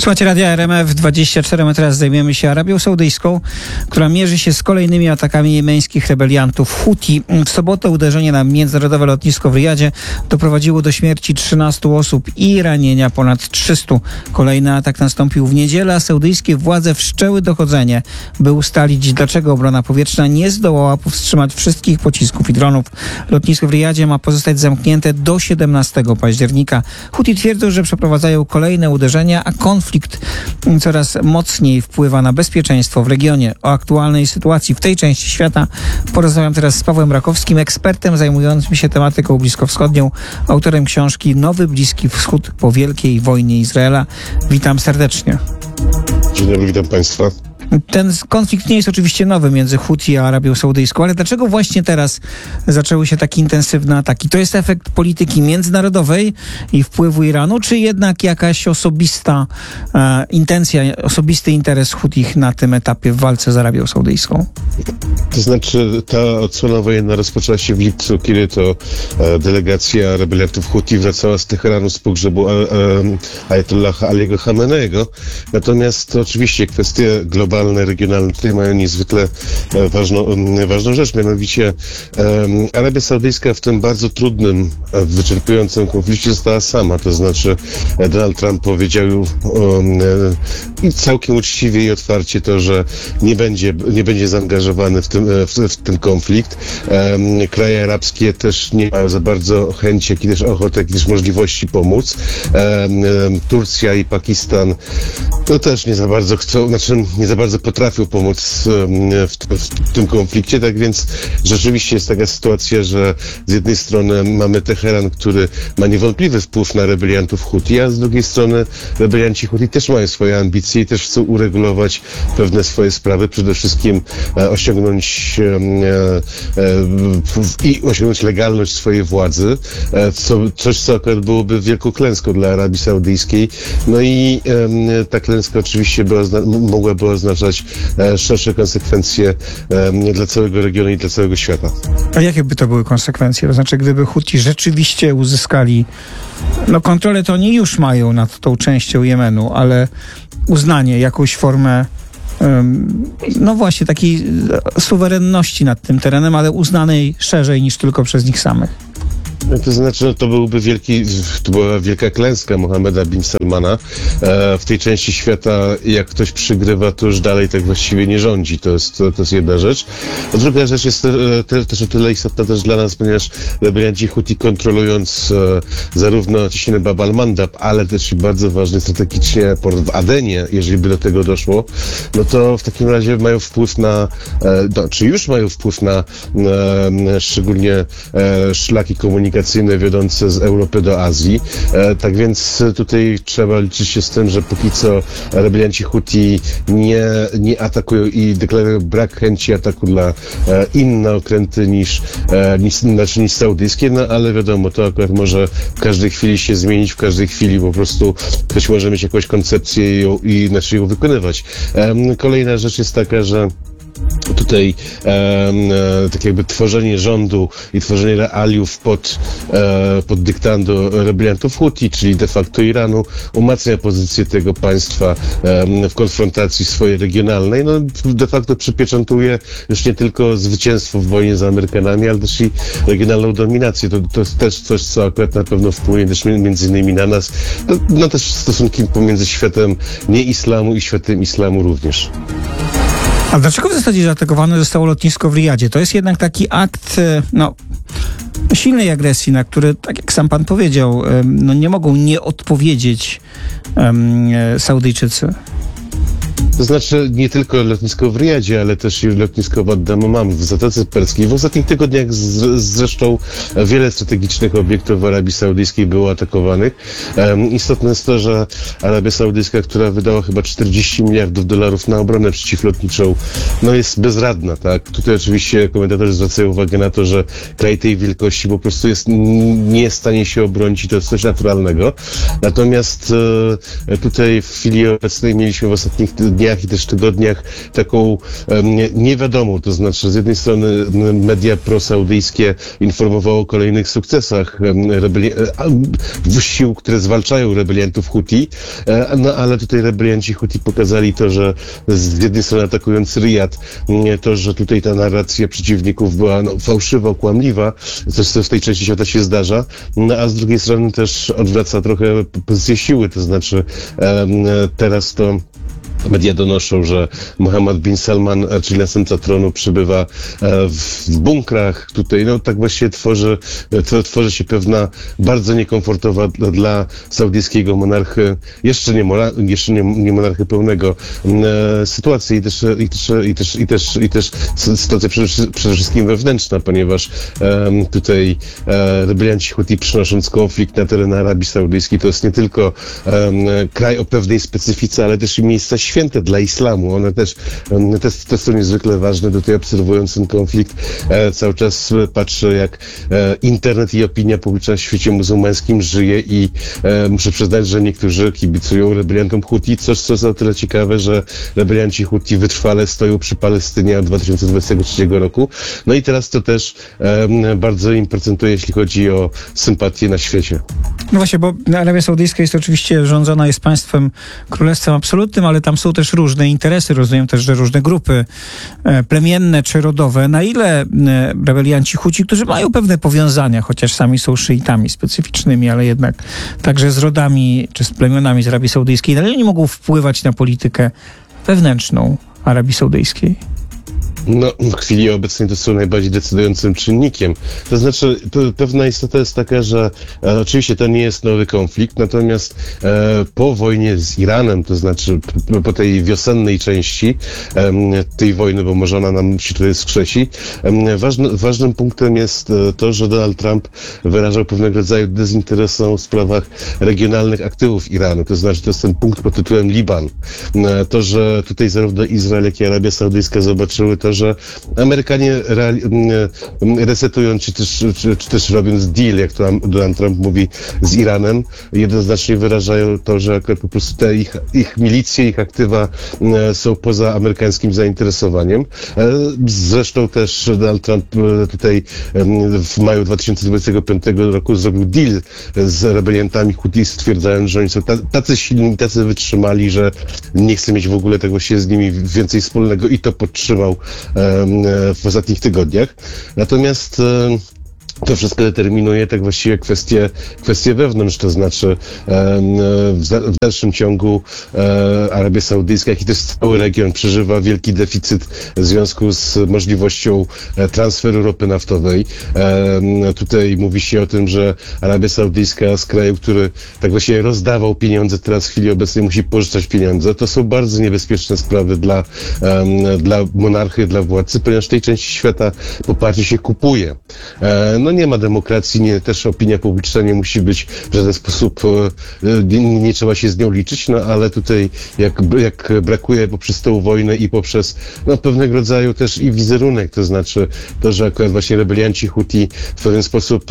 Słuchajcie Radia RMF24, my teraz zajmiemy się Arabią Saudyjską, która mierzy się z kolejnymi atakami jemeńskich rebeliantów Huti. W sobotę uderzenie na międzynarodowe lotnisko w Riyadzie doprowadziło do śmierci 13 osób i ranienia ponad 300. Kolejny atak nastąpił w niedzielę, a saudyjskie władze wszczęły dochodzenie, by ustalić, dlaczego obrona powietrzna nie zdołała powstrzymać wszystkich pocisków i dronów. Lotnisko w Riyadzie ma pozostać zamknięte do 17 października. Huti twierdzą, że przeprowadzają kolejne uderzenia, a konflikt coraz mocniej wpływa na bezpieczeństwo w regionie. O aktualnej sytuacji w tej części świata porozmawiam teraz z Pawłem Rakowskim, ekspertem zajmującym się tematyką bliskowschodnią, autorem książki Nowy Bliski Wschód po wielkiej wojnie Izraela. Witam serdecznie. Dzień dobry, witam Państwa. Ten konflikt nie jest oczywiście nowy między Huti a Arabią Saudyjską, ale dlaczego właśnie teraz zaczęły się takie intensywne ataki? To jest efekt polityki międzynarodowej i wpływu Iranu, czy jednak jakaś osobista intencja, osobisty interes Hutich na tym etapie w walce z Arabią Saudyjską? To znaczy, ta odsłona wojenna rozpoczęła się w lipcu, kiedy to delegacja rebeliantów Huti wracała z Teheranu z pogrzebu Ajatollaha Aliego Khameneiego. Natomiast oczywiście kwestie globalne, regionalne tutaj mają niezwykle ważną rzecz, mianowicie Arabia Saudyjska w tym bardzo trudnym, wyczerpującym konflikcie została sama, to znaczy Donald Trump powiedział i całkiem uczciwie i otwarcie to, że nie będzie zaangażowany w ten konflikt. Kraje arabskie też nie mają za bardzo chęci, jak i też ochoty, jak i też możliwości pomóc. Turcja i Pakistan to też nie za bardzo chcą, nie za bardzo potrafią pomóc w tym konflikcie, tak więc rzeczywiście jest taka sytuacja, że z jednej strony mamy Teheran, który ma niewątpliwy wpływ na rebeliantów Huti, a z drugiej strony rebelianci Huti też mają swoje ambicje i też chcą uregulować pewne swoje sprawy, przede wszystkim osiągnąć legalność swojej władzy, coś, co akurat byłoby wielką klęską dla Arabii Saudyjskiej. No i ta klęska oczywiście mogłaby oznaczać szersze konsekwencje dla całego regionu i dla całego świata. A jakie by to były konsekwencje? To znaczy, gdyby Huti rzeczywiście uzyskali kontrolę, to oni już mają nad tą częścią Jemenu, ale uznanie, jakąś formę właśnie takiej suwerenności nad tym terenem, ale uznanej szerzej niż tylko przez nich samych. To znaczy, to była wielka klęska Mohammeda bin Salmana. W tej części świata, jak ktoś przygrywa, to już dalej tak właściwie nie rządzi. To jest jedna rzecz. A druga rzecz jest też o tyle istotna też dla nas, ponieważ rebelianci Huti, kontrolując zarówno cieśninę Bab al-Mandab, ale też i bardzo ważny strategicznie port w Adenie, jeżeli by do tego doszło, no to w takim razie mają wpływ czy już mają wpływ na szczególnie szlaki komunikacyjne wiodące z Europy do Azji. Tak więc tutaj trzeba liczyć się z tym, że póki co rebelianci Huti nie atakują i deklarują brak chęci ataku dla inne okręty niż saudyjskie, ale wiadomo, to akurat może w każdej chwili się zmienić, w każdej chwili po prostu ktoś może mieć jakąś koncepcję i inaczej ją wykonywać. Kolejna rzecz jest taka, że tutaj tak jakby tworzenie rządu i tworzenie realiów pod dyktando rebeliantów Huti, czyli de facto Iranu, umacnia pozycję tego państwa w konfrontacji swojej regionalnej. De facto przypieczętuje już nie tylko zwycięstwo w wojnie z Amerykanami, ale też i regionalną dominację. To jest też coś, co akurat na pewno wpłynie też między innymi na nas, też stosunki pomiędzy światem nieislamu i światem islamu również. A dlaczego w zasadzie zaatakowane zostało lotnisko w Riyadzie? To jest jednak taki akt silnej agresji, na który, tak jak sam pan powiedział, nie mogą nie odpowiedzieć Saudyjczycy. To znaczy nie tylko lotnisko w Riyadzie, ale też i lotnisko w Ad-Dammam w Zatoce Perskiej. W ostatnich tygodniach zresztą wiele strategicznych obiektów w Arabii Saudyjskiej było atakowanych. Istotne jest to, że Arabia Saudyjska, która wydała chyba $40 miliardów na obronę przeciwlotniczą, jest bezradna, tak? Tutaj oczywiście komentatorzy zwracają uwagę na to, że kraj tej wielkości po prostu nie jest w stanie się obronić i to jest coś naturalnego. Natomiast tutaj w chwili obecnej mieliśmy w ostatnich dniach dniach i też tygodniach taką niewiadomą, to znaczy z jednej strony media prosaudyjskie informowało o kolejnych sukcesach sił, które zwalczają rebeliantów Huti, no ale tutaj rebelianci Huti pokazali to, że z jednej strony atakując Riyad, to, że tutaj ta narracja przeciwników była fałszywa, kłamliwa, co w tej części świata się zdarza, no a z drugiej strony też odwraca trochę pozycję siły, to znaczy teraz to media donoszą, że Mohammed bin Salman, czyli następca tronu, przybywa w bunkrach. Tutaj, no tak właściwie tworzy się pewna bardzo niekomfortowa dla saudyjskiego monarchy, jeszcze nie monarchy pełnego, sytuacji i też sytuacja przede wszystkim wewnętrzna, ponieważ tutaj rebelianci Huti, przynosząc konflikt na teren Arabii Saudyjskiej, to jest nie tylko kraj o pewnej specyfice, ale też i miejsca święte dla islamu. One też są niezwykle ważne. Tutaj obserwując ten konflikt cały czas patrzę, jak internet i opinia publiczna w świecie muzułmańskim żyje i muszę przyznać, że niektórzy kibicują rebeliantom Huti, co jest o tyle ciekawe, że rebelianci Huti wytrwale stoją przy Palestynie od 2023 roku. No i teraz to też bardzo im procentuje, jeśli chodzi o sympatię na świecie. No właśnie, bo Arabia Saudyjska jest oczywiście rządzona, jest państwem, królestwem absolutnym, ale tam są też różne interesy, rozumiem też, że różne grupy plemienne czy rodowe. Na ile rebelianci Huci, którzy mają pewne powiązania, chociaż sami są szyitami specyficznymi, ale jednak także z rodami czy z plemionami z Arabii Saudyjskiej, na ile nie mogą wpływać na politykę wewnętrzną Arabii Saudyjskiej? No, w chwili obecnej to są najbardziej decydującym czynnikiem. To znaczy, pewna istota jest taka, że oczywiście to nie jest nowy konflikt, natomiast po wojnie z Iranem, to znaczy po tej wiosennej części tej wojny, bo może ona nam się tutaj skrzesi, ważnym punktem jest to, że Donald Trump wyrażał pewnego rodzaju dezinteresą w sprawach regionalnych aktywów Iranu. To znaczy, to jest ten punkt pod tytułem Liban. To, że tutaj zarówno Izrael, jak i Arabia Saudyjska zobaczyły to, że Amerykanie resetują, czy też robiąc deal, jak to Donald Trump mówi, z Iranem, jednoznacznie wyrażają to, że po prostu te ich milicje, ich aktywa są poza amerykańskim zainteresowaniem. Zresztą też Donald Trump tutaj w maju 2025 roku zrobił deal z rebeliantami Huti, stwierdzając, że oni są tacy silni, tacy wytrzymali, że nie chce mieć w ogóle tego się z nimi więcej wspólnego i to podtrzymał w ostatnich tygodniach. Natomiast to wszystko determinuje tak właściwie kwestie wewnętrzne, to znaczy w dalszym ciągu Arabia Saudyjska, jak i też cały region przeżywa wielki deficyt w związku z możliwością transferu ropy naftowej. Tutaj mówi się o tym, że Arabia Saudyjska z kraju, który tak właściwie rozdawał pieniądze, teraz w chwili obecnej musi pożyczać pieniądze. To są bardzo niebezpieczne sprawy dla monarchy, dla władcy, ponieważ w tej części świata poparcie się kupuje. No nie ma demokracji, też opinia publiczna nie musi być w żaden sposób, nie trzeba się z nią liczyć, no ale tutaj jak brakuje poprzez tę wojnę i poprzez pewnego rodzaju też i wizerunek, to znaczy to, że akurat właśnie rebelianci Huti w pewien sposób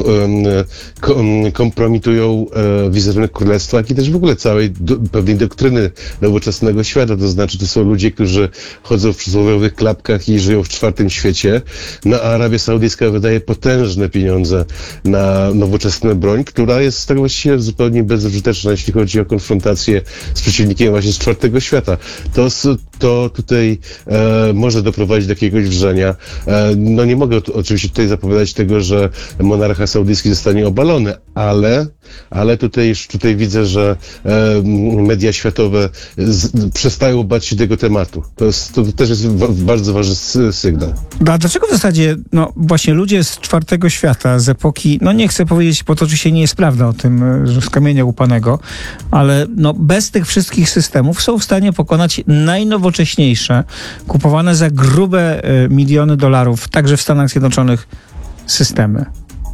kompromitują wizerunek królestwa, jak i też w ogóle całej pewnej doktryny nowoczesnego świata, to znaczy to są ludzie, którzy chodzą w przysłowiowych klapkach i żyją w czwartym świecie, no a Arabia Saudyjska wydaje potężne pieniądze na nowoczesną broń, która jest tak właściwie zupełnie bezużyteczna, jeśli chodzi o konfrontację z przeciwnikiem właśnie z czwartego świata. To tutaj może doprowadzić do jakiegoś wrzenia. No nie mogę oczywiście tutaj zapowiadać tego, że monarcha saudyjski zostanie obalony, ale tutaj widzę, że media światowe przestają bać się tego tematu. To też jest bardzo ważny sygnał. A dlaczego w zasadzie właśnie ludzie z czwartego świata, z epoki, nie chcę powiedzieć, bo to oczywiście nie jest prawda o tym, że z kamienia łupanego, ale bez tych wszystkich systemów są w stanie pokonać najnowocześniejsze, kupowane za grube miliony dolarów, także w Stanach Zjednoczonych, systemy?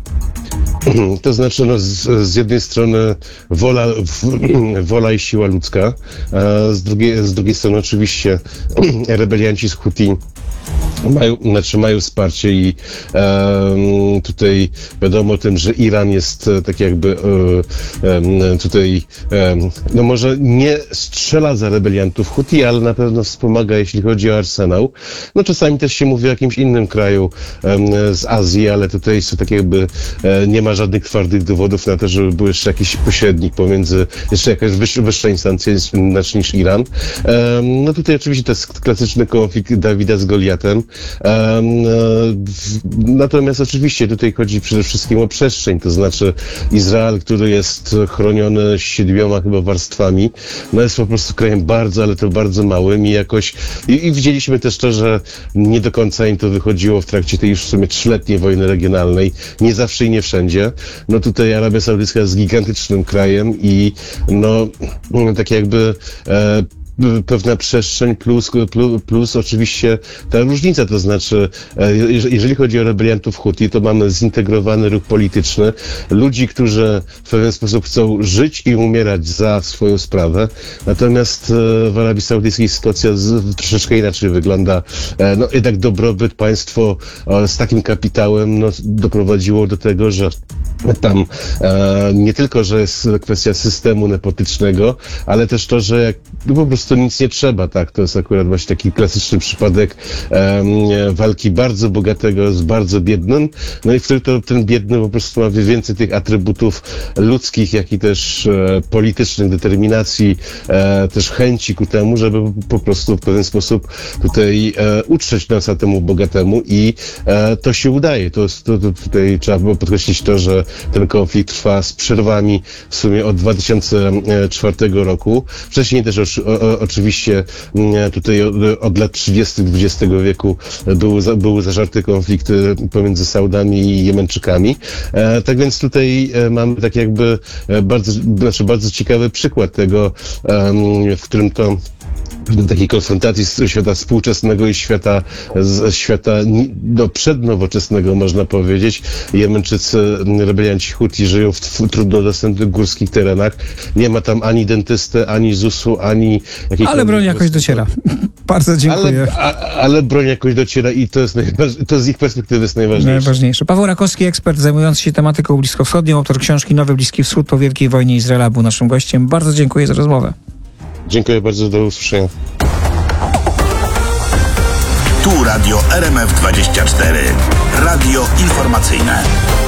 To znaczy, z jednej strony wola i siła ludzka, z drugiej strony oczywiście rebelianci z Huti mają wsparcie i tutaj wiadomo o tym, że Iran jest tak jakby tutaj no może nie strzela za rebeliantów Huti, ale na pewno wspomaga, jeśli chodzi o arsenał. No czasami też się mówi o jakimś innym kraju z Azji, ale tutaj jest to tak jakby nie ma żadnych twardych dowodów na to, żeby był jeszcze jakiś pośrednik pomiędzy, jeszcze jakaś wyższa instancja niż Iran. No tutaj oczywiście to jest klasyczny konflikt Dawida z Goliatem. Natomiast oczywiście tutaj chodzi przede wszystkim o przestrzeń, to znaczy Izrael, który jest chroniony 7 chyba warstwami, no jest po prostu krajem bardzo, ale to bardzo małym i jakoś i widzieliśmy też to, że nie do końca im to wychodziło w trakcie tej już w sumie 3-letniej wojny regionalnej, nie zawsze i nie wszędzie. No tutaj Arabia Saudyjska jest gigantycznym krajem i no tak jakby pewna przestrzeń plus oczywiście ta różnica, to znaczy jeżeli chodzi o rebeliantów Huti, to mamy zintegrowany ruch polityczny, ludzi, którzy w pewien sposób chcą żyć i umierać za swoją sprawę, natomiast w Arabii Saudyjskiej sytuacja troszeczkę inaczej wygląda. No jednak dobrobyt, państwo z takim kapitałem no, doprowadziło do tego, że tam nie tylko, że jest kwestia systemu nepotycznego, ale też to, że jak, no po prostu nic nie trzeba, tak? To jest akurat właśnie taki klasyczny przypadek walki bardzo bogatego z bardzo biednym, no i w którym to ten biedny po prostu ma więcej tych atrybutów ludzkich, jak i też politycznych, determinacji, też chęci ku temu, żeby po prostu w pewien sposób tutaj utrzeć nosa temu bogatemu i to się udaje. To tutaj trzeba było podkreślić to, że ten konflikt trwa z przerwami w sumie od 2004 roku. Wcześniej też oczywiście tutaj od lat 30. XX wieku były zażarte konflikty pomiędzy Saudami i Jemeńczykami. Tak więc tutaj mamy tak jakby bardzo ciekawy przykład tego, w którym to do takiej konfrontacji z świata współczesnego i świata no, przednowoczesnego, można powiedzieć. Jemeńczycy, rebelianci Huti żyją w trudno dostępnych górskich terenach. Nie ma tam ani dentysty, ani ZUS-u, ani jakiejś... Ale broń jakoś dociera. Bardzo dziękuję. Ale broń jakoś dociera i to z ich perspektywy jest najważniejsze. Paweł Rakowski, ekspert zajmujący się tematyką bliskowschodnią, autor książki Nowy Bliski Wschód po Wielkiej Wojnie Izraela, był naszym gościem. Bardzo dziękuję za rozmowę. Dziękuję bardzo, do usłyszenia. Tu Radio RMF24. Radio informacyjne.